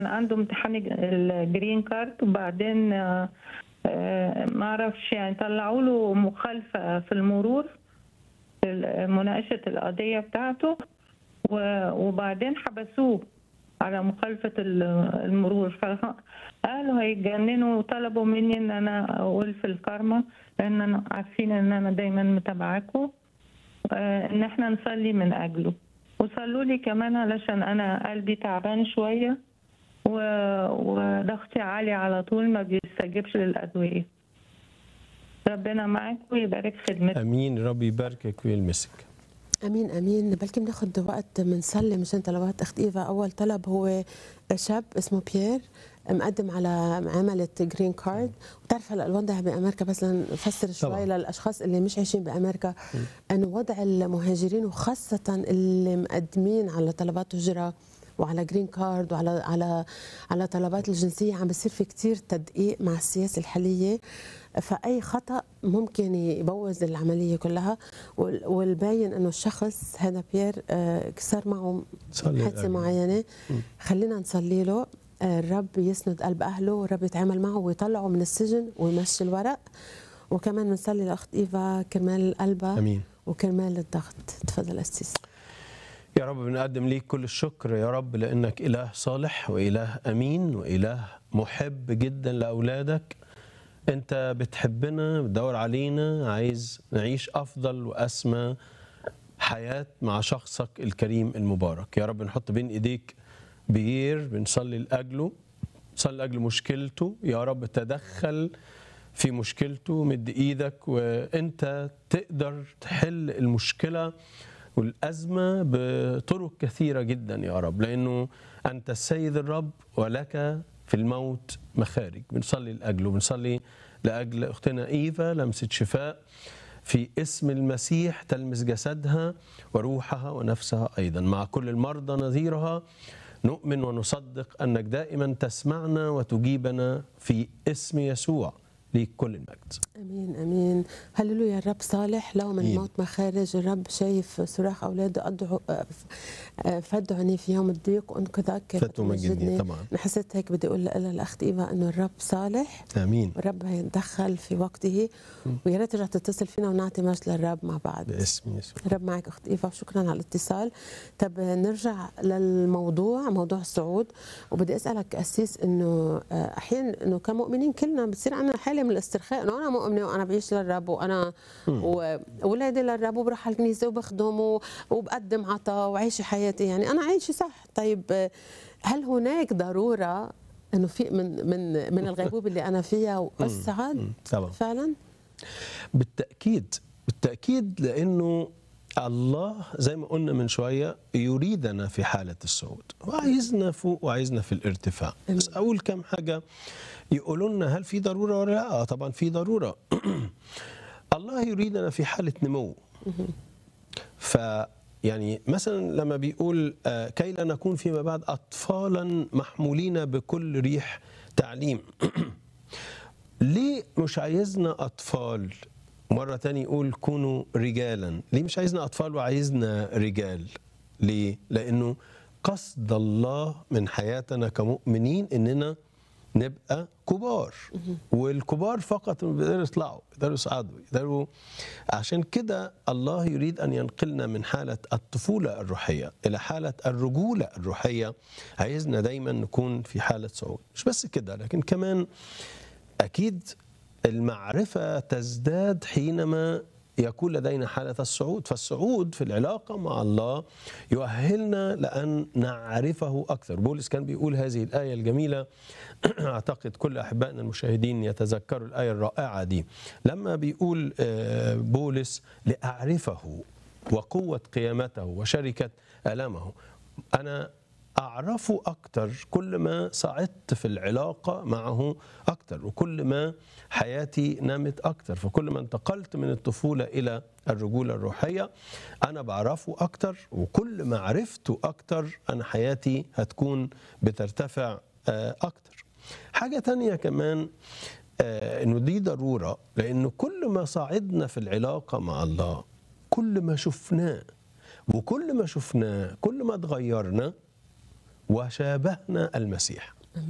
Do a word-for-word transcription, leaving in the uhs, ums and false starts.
عنده امتحان الج- الجرين كارد، وبعدين آه، آه، ما اعرفش يعني طلعوا له مخالفة في المرور في مناقشة القضية بتاعته، و- وبعدين حبسوه على مخالفة ال- المرور. فقالوا هيتجننوا وطلبوا مني ان انا اقول في الكارما، لان انا عارفين ان انا دايما متابعاكم، آه، ان احنا نصلي من اجله. وصلوا لي كمان علشان انا قلبي تعبان شوية و- وضغطي عالي على طول، ما بيستجيبش للأدوية. ربنا معاك ويبارك خدمتك. امين. ربي يباركك ويلمسك. امين امين. بلكي بناخد وقت بنصلي مشان طلبات اخت ايفا. اول طلب هو شاب اسمه بيير مقدم على عملة جرين كارد، وتعرف هلا الوضع بامريكا، بس لنفسر شوي طبعاً. للاشخاص اللي مش عايشين بامريكا انه وضع المهاجرين وخاصة اللي مقدمين على طلبات هجرة وعلى جرين كارد وعلى على على طلبات الجنسيه عم بصير في كتير تدقيق مع السياسه الحاليه، فاي خطا ممكن يبوظ العمليه كلها. وال- والباين انه الشخص هذا بيير آه، صار معه صلي حادثه لأجله. معينه. خلينا نصلي له آه، الرب يسند قلب اهله والرب يتعامل معه ويطلعه من السجن ويمشي الورق. وكمان بنصلي لاخت ايفا كرمال قلبها امين. وكرمال الضغط. تفضل أسيس. يا رب بنقدم ليك كل الشكر يا رب، لأنك إله صالح وإله أمين وإله محب جدا لأولادك. أنت بتحبنا، بتدور علينا، عايز نعيش أفضل وأسمى حياة مع شخصك الكريم المبارك. يا رب نحط بين إيديك بيير، بنصلي لأجله، صلي لأجل مشكلته. يا رب تدخل في مشكلته، مد إيدك وأنت تقدر تحل المشكلة والأزمة بطرق كثيرة جدا يا رب، لأنه أنت السيد الرب ولك في الموت مخارج. بنصلي لأجله، بنصلي لأجل أختنا إيفا لمسة شفاء في اسم المسيح، تلمس جسدها وروحها ونفسها أيضا. مع كل المرضى نظيرها نؤمن ونصدق أنك دائما تسمعنا وتجيبنا في اسم يسوع. ليك كل المجد. امين امين. هللويا. الرب صالح، لو من أمين. الموت مخارج. الرب شايف صراخ اولاده، ادعو فادعني في يوم الضيق انقذك فتمجدني. طبعا. انا حسيت هيك بدي اقول لها الاخت ايفا انه الرب صالح، آمين والرب هيتدخل في وقته. ويا ريت ترجع تتصل فينا ونعطي مجد للرب مع بعض باسم يسوع. الرب معك اخت ايفا، وشكرا على الاتصال. طب نرجع للموضوع، موضوع الصعود. وبدي اسالك اسيس انه احيانا انه كمؤمنين كلنا بتصير عندنا حاله من الاسترخاء، انه انا مؤمنه وانا بعيش للرب وانا واولادي للرب وبروح على الكنيسه وبخدم وبقدم عطاء وعيش حياتي، يعني انا عايشه صح. طيب هل هناك ضروره انه في من من من الغيبوبه اللي انا فيها واصعد طبعا. فعلا؟ بالتأكيد بالتأكيد، لأنه الله زي ما قلنا من شوية يريدنا في حالة الصعود، وعايزنا فوق وعايزنا في الارتفاع. بس أقول كم حاجة يقولوا لنا هل في ضرورة ولا لا؟ آه طبعا في ضرورة. الله يريدنا في حالة نمو. ف يعني مثلا لما بيقول آه كي لا نكون فيما بعد أطفالا محمولين بكل ريح تعليم. ليه مش عايزنا أطفال؟ مرة تاني يقول كونوا رجالا. ليه مش عايزنا أطفال وعايزنا رجال؟ ليه؟ لأنه قصد الله من حياتنا كمؤمنين إننا نبقى كبار، والكبار فقط اللي بيقدروا يطلعوا، يقدروا يصعدوا، يقدروا. عشان كده الله يريد أن ينقلنا من حالة الطفولة الروحية إلى حالة الرجولة الروحية. عايزنا دايما نكون في حالة صعود. مش بس كده، لكن كمان أكيد المعرفة تزداد حينما يكون لدينا حالة الصعود. فالصعود في العلاقة مع الله يؤهلنا لأن نعرفه أكثر. بولس كان بيقول هذه الآية الجميلة، أعتقد كل أحبائنا المشاهدين يتذكروا الآية الرائعة دي، لما بيقول بولس لأعرفه وقوة قيامته وشركة ألامه. أنا أعرفه أكتر كل ما صعدت في العلاقة معه أكتر، وكل ما حياتي نمت أكتر. فكل ما انتقلت من الطفولة إلى الرجولة الروحية أنا بعرفه أكتر، وكل ما عرفته أكتر أنا حياتي هتكون بترتفع أكتر. حاجة تانية كمان إنه دي ضرورة، لأنه كل ما صعدنا في العلاقة مع الله كل ما شفناه، وكل ما شفناه كل ما تغيرنا، وشابهنا المسيح.